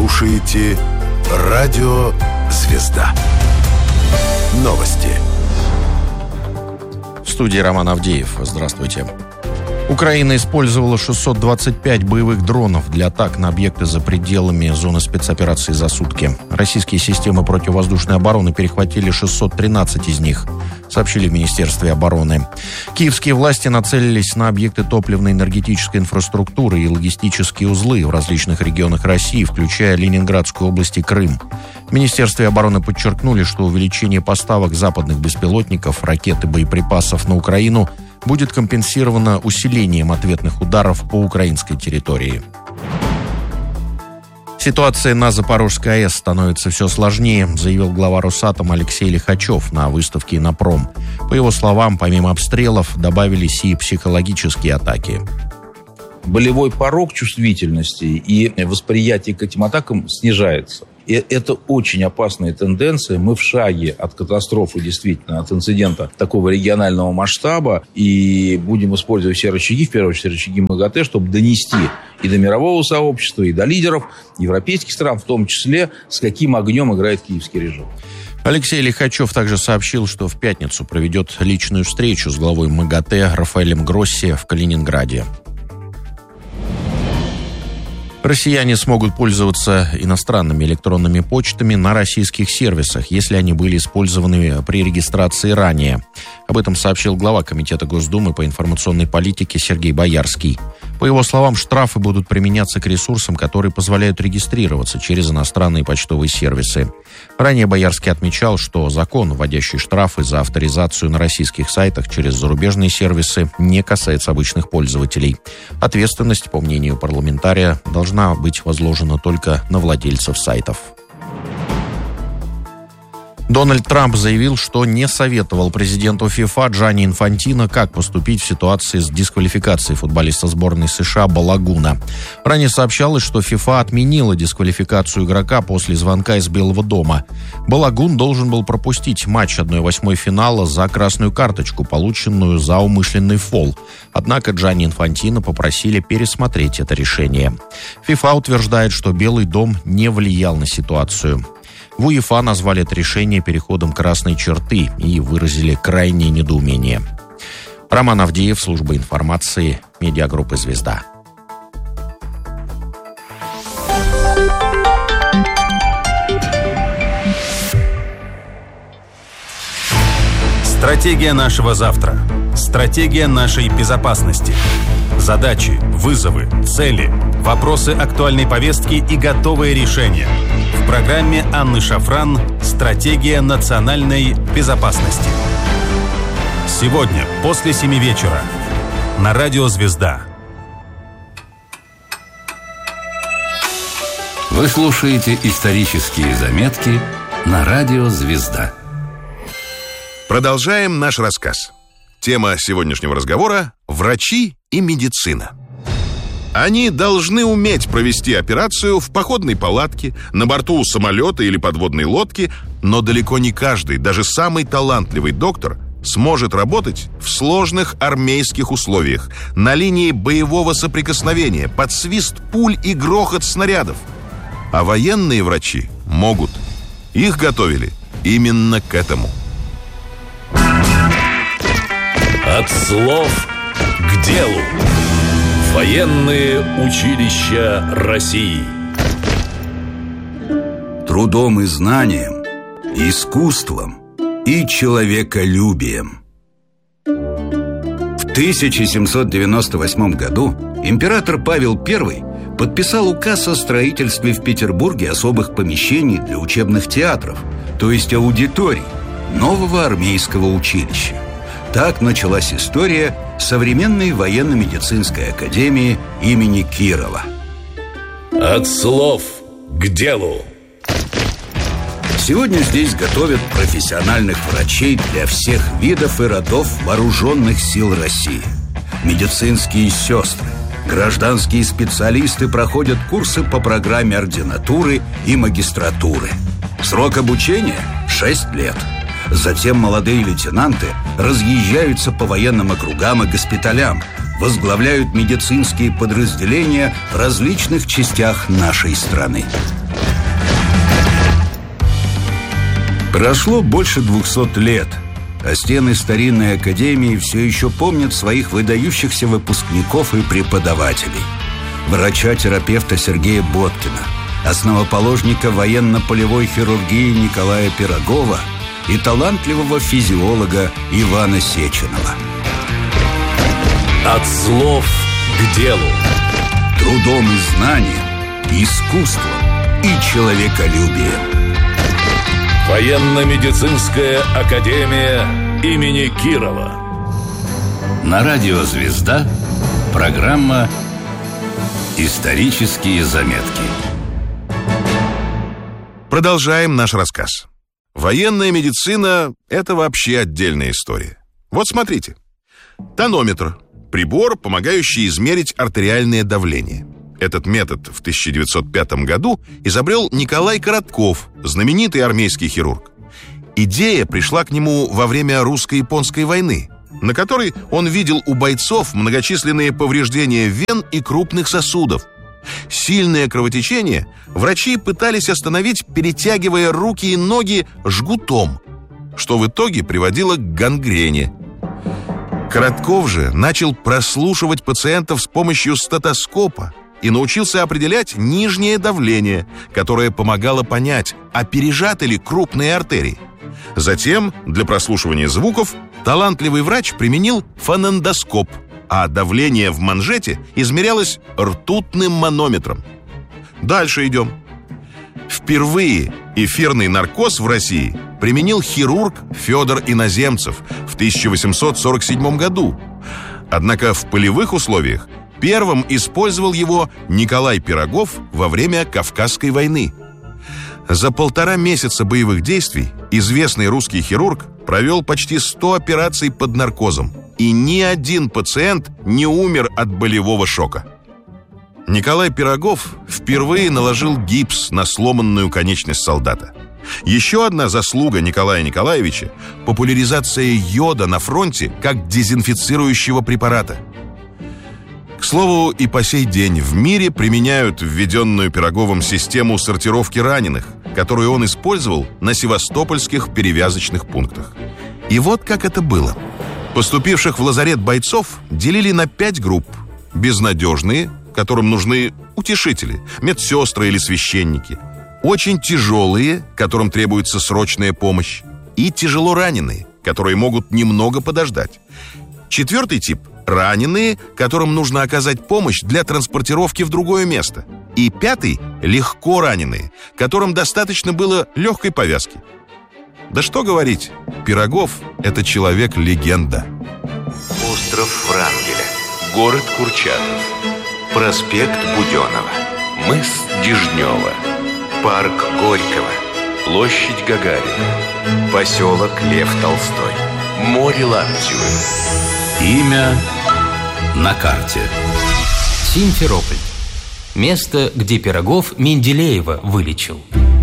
слушаете Радио Звезда. Новости. В студии Роман Авдеев. Здравствуйте. Украина использовала 625 боевых дронов для атак на объекты за пределами зоны спецоперации за сутки. Российские системы противовоздушной обороны перехватили 613 из них, сообщили в Министерстве обороны. Киевские власти нацелились на объекты топливно-энергетической инфраструктуры и логистические узлы в различных регионах России, включая Ленинградскую область и Крым. В Министерстве обороны подчеркнули, что увеличение поставок западных беспилотников, ракет и боеприпасов на Украину будет компенсировано усилением ответных ударов по украинской территории. Ситуация на Запорожской АЭС становится все сложнее, заявил глава Росатома Алексей Лихачев на выставке «Иннопром». По его словам, помимо обстрелов, добавились и психологические атаки. Болевой порог чувствительности и восприятие к этим атакам снижается. И это очень опасная тенденция. Мы в шаге от катастрофы, действительно, от инцидента такого регионального масштаба. И будем использовать все рычаги, в первую очередь рычаги МАГАТЭ, чтобы донести и до мирового сообщества, и до лидеров европейских стран, в том числе, с каким огнем играет киевский режим. Алексей Лихачев также сообщил, что в пятницу проведет личную встречу с главой МАГАТЭ Рафаэлем Гросси в Калининграде. Россияне смогут пользоваться иностранными электронными почтами на российских сервисах, если они были использованы при регистрации ранее. Об этом сообщил глава Комитета Госдумы по информационной политике Сергей Боярский. По его словам, штрафы будут применяться к ресурсам, которые позволяют регистрироваться через иностранные почтовые сервисы. Ранее Боярский отмечал, что закон, вводящий штрафы за авторизацию на российских сайтах через зарубежные сервисы, не касается обычных пользователей. Ответственность, по мнению парламентария, должна быть возложена только на владельцев сайтов. Дональд Трамп заявил, что не советовал президенту ФИФА Джанни Инфантино, как поступить в ситуации с дисквалификацией футболиста сборной США Балагуна. Ранее сообщалось, что ФИФА отменила дисквалификацию игрока после звонка из Белого дома. Балагун должен был пропустить матч 1/8 финала за красную карточку, полученную за умышленный фол. Однако Джанни Инфантино попросили пересмотреть это решение. ФИФА утверждает, что Белый дом не влиял на ситуацию. В УЕФА назвали это решение переходом красной черты и выразили крайнее недоумение. Роман Авдеев, служба информации, медиагруппы «Звезда». Стратегия нашего завтра. Стратегия нашей безопасности. Задачи, вызовы, цели, вопросы актуальной повестки и готовые решения. В программе Анны Шафран «Стратегия национальной безопасности». Сегодня после 7 вечера на Радио Звезда. Вы слушаете исторические заметки на Радио Звезда. Продолжаем наш рассказ. Тема сегодняшнего разговора – врачи и медицина. Они должны уметь провести операцию в походной палатке, на борту самолета или подводной лодки, но далеко не каждый, даже самый талантливый доктор, сможет работать в сложных армейских условиях, на линии боевого соприкосновения, под свист пуль и грохот снарядов. А военные врачи могут. Их готовили именно к этому. От слов к делу. Военные училища России. Трудом и знанием, искусством и человеколюбием. В 1798 году император Павел I подписал указ о строительстве в Петербурге особых помещений для учебных театров, то есть аудиторий, нового армейского училища. Так началась история современной военно-медицинской академии имени Кирова. От слов к делу. Сегодня здесь готовят профессиональных врачей для всех видов и родов вооруженных сил России. Медицинские сестры, гражданские специалисты проходят курсы по программе ординатуры и магистратуры. Срок обучения – 6 лет. Затем молодые лейтенанты разъезжаются по военным округам и госпиталям, возглавляют медицинские подразделения в различных частях нашей страны. Прошло больше 200 лет, а стены старинной академии все еще помнят своих выдающихся выпускников и преподавателей. Врача-терапевта Сергея Боткина, основоположника военно-полевой хирургии Николая Пирогова и талантливого физиолога Ивана Сеченова. От слов к делу. Трудом и знанием, искусством и человеколюбием. Военно-медицинская академия имени Кирова. На радио «Звезда» программа «Исторические заметки». Продолжаем наш рассказ. Военная медицина – это вообще отдельная история. Вот смотрите. Тонометр – прибор, помогающий измерить артериальное давление. Этот метод в 1905 году изобрел Николай Коротков, знаменитый армейский хирург. Идея пришла к нему во время русско-японской войны, на которой он видел у бойцов многочисленные повреждения вен и крупных сосудов. Сильное кровотечение врачи пытались остановить, перетягивая руки и ноги жгутом, что в итоге приводило к гангрене. Коротков же начал прослушивать пациентов с помощью стетоскопа и научился определять нижнее давление, которое помогало понять, а пережаты ли крупные артерии. Затем для прослушивания звуков талантливый врач применил фонендоскоп, а давление в манжете измерялось ртутным манометром. Дальше идем. Впервые эфирный наркоз в России применил хирург Федор Иноземцев в 1847 году. Однако в полевых условиях первым использовал его Николай Пирогов во время Кавказской войны. За 1,5 месяца боевых действий известный русский хирург провел почти 100 операций под наркозом, и ни один пациент не умер от болевого шока. Николай Пирогов впервые наложил гипс на сломанную конечность солдата. Еще одна заслуга Николая Николаевича – популяризация йода на фронте как дезинфицирующего препарата. К слову, и по сей день в мире применяют введенную Пироговым систему сортировки раненых, которую он использовал на севастопольских перевязочных пунктах. И вот как это было. Поступивших в лазарет бойцов делили на 5 групп. Безнадежные, которым нужны утешители, медсестры или священники. Очень тяжелые, которым требуется срочная помощь. И тяжело раненые, которые могут немного подождать. 4-й тип – раненые, которым нужно оказать помощь для транспортировки в другое место. И 5-й – легко раненые, которым достаточно было легкой повязки. Да что говорить, Пирогов – это человек-легенда. Остров Врангеля, город Курчатов, проспект Буденова, мыс Дежнева, парк Горького, площадь Гагарина, поселок Лев Толстой, море Лаптевы. Имя на карте. Симферополь. Место, где Пирогов Менделеева вылечил.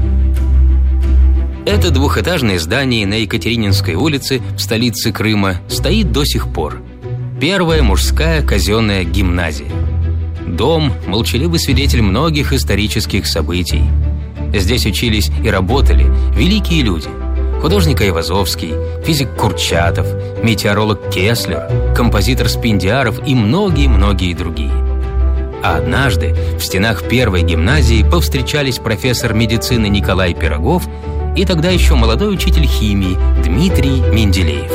Это двухэтажное здание на Екатерининской улице в столице Крыма стоит до сих пор. Первая мужская казенная гимназия. Дом – молчаливый свидетель многих исторических событий. Здесь учились и работали великие люди. Художник Айвазовский, физик Курчатов, метеоролог Кеслер, композитор Спендиаров и многие-многие другие. А однажды в стенах первой гимназии повстречались профессор медицины Николай Пирогов и тогда еще молодой учитель химии Дмитрий Менделеев.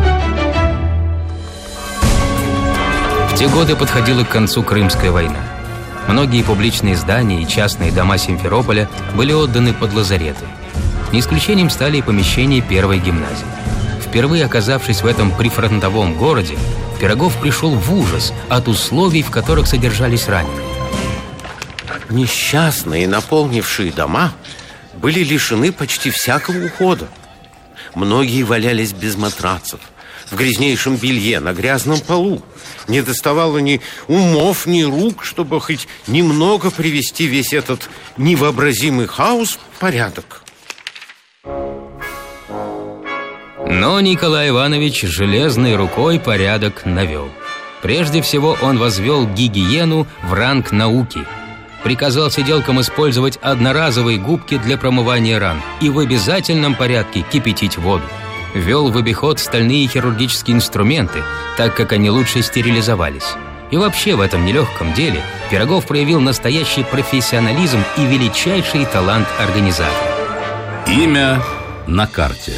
В те годы подходила к концу Крымская война. Многие публичные здания и частные дома Симферополя были отданы под лазареты. Не исключением стали и помещения первой гимназии. Впервые оказавшись в этом прифронтовом городе, Пирогов пришел в ужас от условий, в которых содержались раненые. Несчастные, наполнившие дома, были лишены почти всякого ухода. Многие валялись без матрацев, в грязнейшем белье, на грязном полу. Не доставало ни умов, ни рук, чтобы хоть немного привести весь этот невообразимый хаос в порядок. Но Николай Иванович железной рукой порядок навел. Прежде всего он возвел гигиену в ранг науки. приказал сиделкам использовать одноразовые губки для промывания ран и в обязательном порядке кипятить воду. Ввел в обиход стальные хирургические инструменты, так как они лучше стерилизовались. И вообще в этом нелегком деле Пирогов проявил настоящий профессионализм и величайший талант организатора. Имя на карте.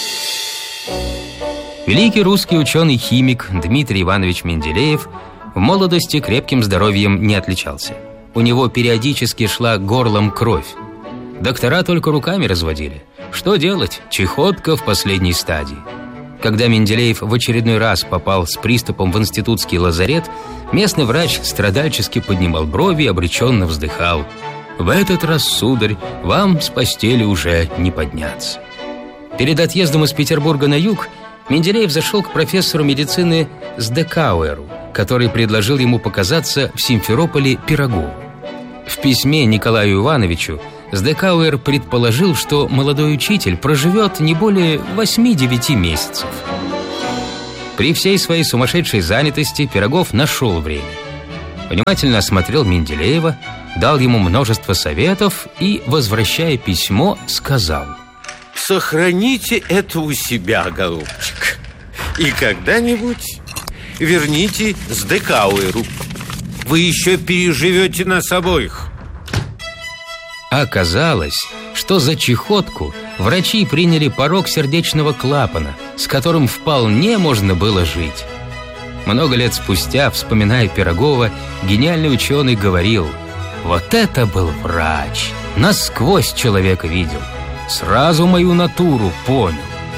Великий русский ученый-химик Дмитрий Иванович Менделеев в молодости крепким здоровьем не отличался. У него периодически шла горлом кровь. Доктора только руками разводили. Что делать? Чехотка в последней стадии. Когда Менделеев в очередной раз попал с приступом в институтский лазарет, местный врач страдальчески поднимал брови и обреченно вздыхал. «В этот раз, сударь, вам с постели уже не подняться». Перед отъездом из Петербурга на юг Менделеев зашел к профессору медицины Сдекауэру, который предложил ему показаться в Симферополе Пирогову. В письме Николаю Ивановичу Сдекауэр предположил, что молодой учитель проживет не более 8-9 месяцев. При всей своей сумасшедшей занятости Пирогов нашел время. Внимательно осмотрел Менделеева, дал ему множество советов и, возвращая письмо, сказал: «Сохраните это у себя, голубчик, и когда-нибудь верните Сдекауэру. Вы еще переживете нас обоих». Оказалось, что за чехотку врачи приняли порок сердечного клапана, с которым вполне можно было жить. Много лет спустя, вспоминая Пирогова, гениальный ученый говорил: «Вот это был врач! Насквозь человека видел. Сразу мою натуру понял».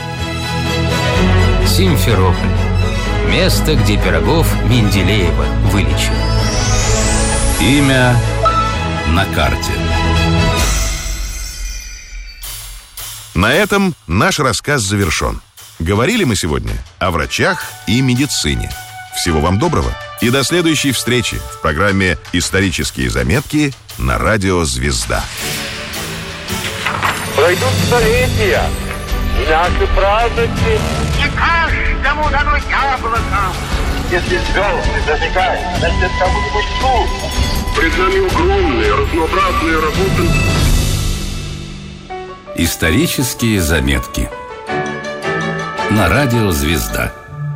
Симферополь. Место, где Пирогов Менделеева вылечил. Имя на карте. На этом наш рассказ завершен. Говорили мы сегодня о врачах и медицине. Всего вам доброго и до следующей встречи в программе «Исторические заметки» на радио «Звезда». Пройдут столетия, и наши праздники не каждому дано яблоко. Если звезды зажигают, значит, кому-нибудь трудно. Пред нами огромные, разнообразные работы. Исторические заметки на радио «Звезда».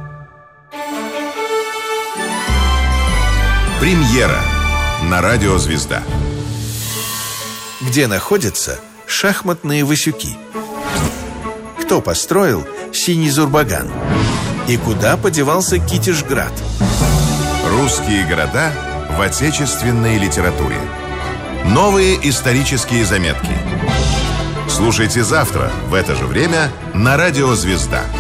Премьера на радио «Звезда». Где находятся шахматные Васюки? Кто построил Синий Зурбаган? И куда подевался Китежград? Русские города в отечественной литературе. Новые исторические заметки. Слушайте завтра в это же время на радио «Звезда».